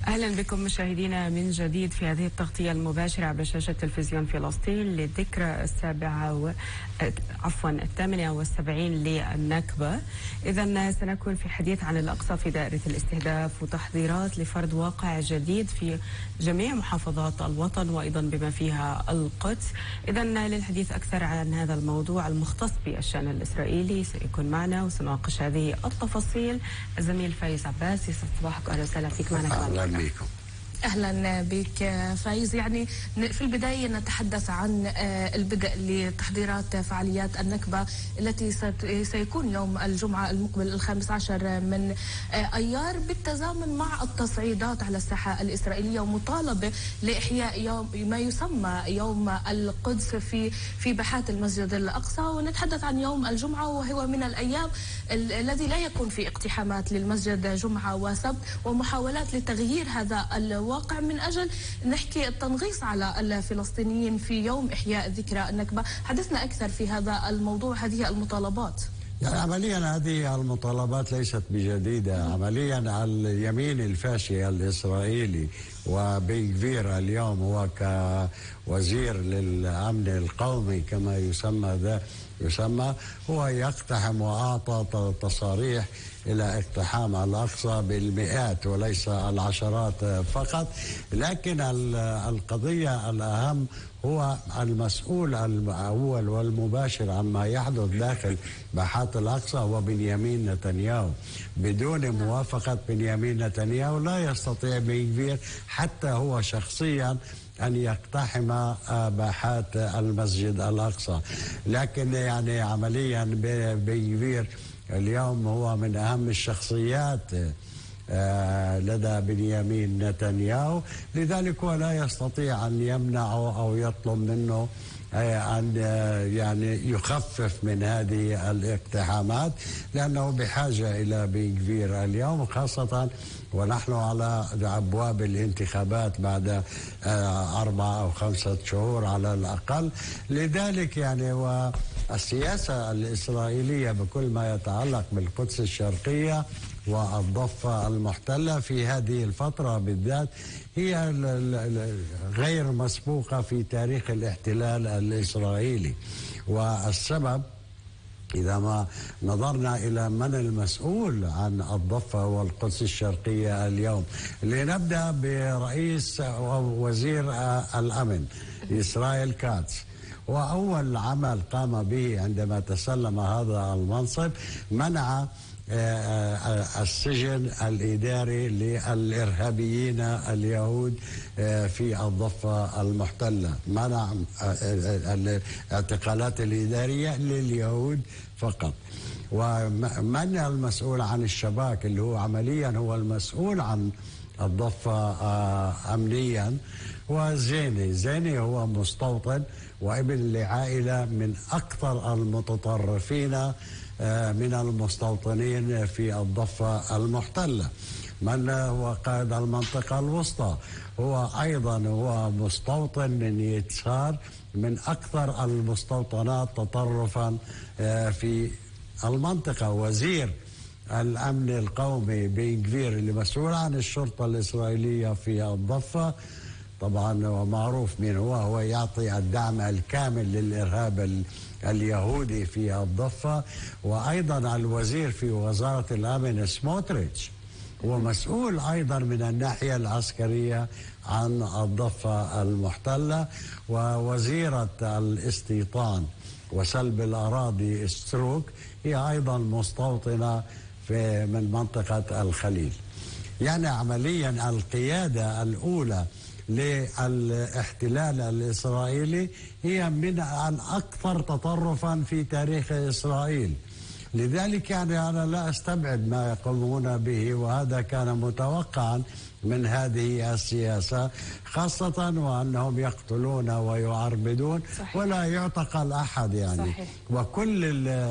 أهلا بكم مشاهدينا من جديد في هذه التغطية المباشرة عبر شاشة تلفزيون فلسطين للذكرى الثامنة والسبعين للنكبة. إذا سنكون في حديث عن الأقصى في دائرة الاستهداف وتحضيرات لفرض واقع جديد في جميع محافظات الوطن وأيضا بما فيها القدس. إذا للحديث أكثر عن هذا الموضوع المختص بالشأن الإسرائيلي سيكون معنا وسنناقش هذه التفاصيل الزميل فايز عباس. يسعد صباحك وأهلا وسهلا فيك معنا كمان. أهلا بك فايز. يعني في البداية نتحدث عن البدء لتحضيرات فعاليات النكبة التي سيكون يوم الجمعة المقبل 15 من أيار بالتزامن مع التصعيدات على الساحة الإسرائيلية ومطالبة لإحياء يوم ما يسمى يوم القدس في باحات المسجد الأقصى. ونتحدث عن يوم الجمعة وهو من الأيام الذي لا يكون فيه اقتحامات للمسجد جمعة وسبت ومحاولات لتغيير هذا واقع من أجل نحكي التنغيص على الفلسطينيين في يوم إحياء ذكرى النكبة. حدثنا أكثر في هذا الموضوع، هذه المطالبات. يعني عمليا هذه المطالبات ليست بجديدة. عمليا اليمين الفاشي الإسرائيلي وبن غفير اليوم هو كوزير للأمن القومي كما يسمى هو يقتحم وأعطى تصاريح إلى اقتحام الأقصى بالمئات وليس العشرات فقط. لكن القضية الأهم هو المسؤول الأول والمباشر عما يحدث داخل باحات الأقصى هو بنيامين نتنياهو. بدون موافقة بنيامين نتنياهو لا يستطيع بن غفير حتى هو شخصيا أن يقتحم باحات المسجد الأقصى. لكن يعني عمليا بن غفير اليوم هو من أهم الشخصيات لدى بنيامين نتنياهو، لذلك هو لا يستطيع أن يمنعه أو يطلب منه أن يعني يخفف من هذه الاقتحامات، لأنه بحاجة إلى بن غفير اليوم، خاصة ونحن على أبواب الانتخابات بعد 4 أو 5 شهور على الأقل. لذلك يعني والسياسة الإسرائيلية بكل ما يتعلق بالقدس الشرقية والضفة المحتلة في هذه الفترة بالذات هي غير مسبوقة في تاريخ الاحتلال الإسرائيلي. والسبب إذا ما نظرنا إلى من المسؤول عن الضفة والقدس الشرقية اليوم، لنبدأ برئيس وزير الأمن إسرائيل كاتس. وأول عمل قام به عندما تسلم هذا المنصب منع السجن الإداري للإرهابيين اليهود في الضفة المحتلة، منع الاعتقالات الإدارية لليهود فقط. ومن المسؤول عن الشباك اللي هو عمليا هو المسؤول عن الضفة أمنيا وزيني هو مستوطن وابن لعائلة من أكثر المتطرفين من المستوطنين في الضفة المحتلة. من هو قائد المنطقة الوسطى هو أيضا هو مستوطن من يتسار، من أكثر المستوطنات تطرفا في المنطقة. وزير الأمن القومي بن غفير اللي مسؤول عن الشرطة الإسرائيلية في الضفة طبعا هو معروف من هو يعطي الدعم الكامل للإرهاب اليهودي في الضفة. وأيضا الوزير في وزارة الأمن سموتريتش هو مسؤول أيضا من الناحية العسكرية عن الضفة المحتلة. ووزيرة الاستيطان وسلب الأراضي ستروك هي أيضا مستوطنة من منطقة الخليل. يعني عمليا القيادة الأولى للاحتلال الإسرائيلي هي من الأكثر تطرفا في تاريخ إسرائيل. لذلك يعني أنا لا أستبعد ما يقومون به، وهذا كان متوقعا من هذه السياسة، خاصة وأنهم يقتلون ويعربدون. صحيح. ولا يعتقل أحد يعني. صحيح. وكل